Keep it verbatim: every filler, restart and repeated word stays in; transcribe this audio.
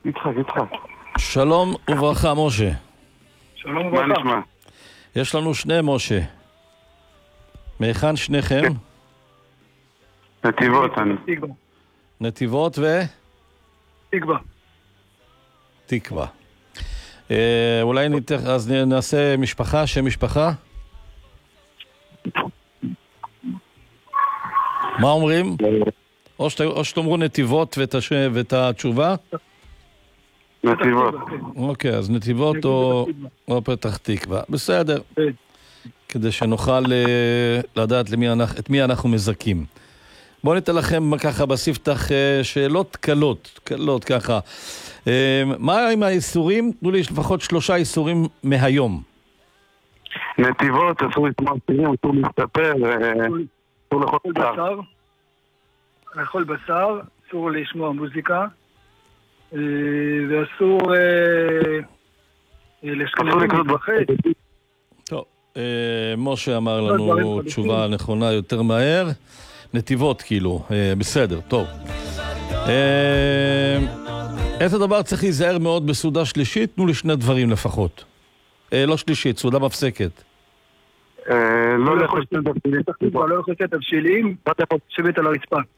יצחק, יצחק. שלום וברכה, משה. שלום מה וברכה. נשמע? יש לנו שני משה. מהיכן שניכם? נתיבות, אני. תקווה. נתיבות תקווה. ותקווה. אה, אולי נת... אז נעשה משפחה, שם משפחה? מה אומרים? או, שת... או שתאמרו נתיבות ואת, הש... ואת התשובה? נתיבות. אוקיי, אז נתיבות או, או פתח תקווה. בסדר. כן. כדי שנוכל אה, לדעת למי אנחנו, את מי אנחנו מזכים. בואו ניתן לכם ככה בספתח אה, שאלות קלות, קלות ככה. אה, מה עם האיסורים? תנו לי לפחות שלושה איסורים מהיום. נתיבות, אסור לשמוע שירים, אסור להסתפר, אסור לאכול לאכול בשר. בשר. לאכול בשר, אסור לשמוע מוזיקה. אה, ואסור אה, אה, אסור לשכנזים לקנות להתרחץ. טוב, אה, משה אמר דברים לנו חדשים. תשובה נכונה יותר מהר. נתיבות כאילו, אה, בסדר, טוב. אה, איזה דבר צריך להיזהר מאוד בסעודה שלישית? תנו לי שני דברים לפחות. אה, לא שלישית, סעודה מפסקת. אה, לא לאכול לא לאכול תבשילים, שבט על הרצפה.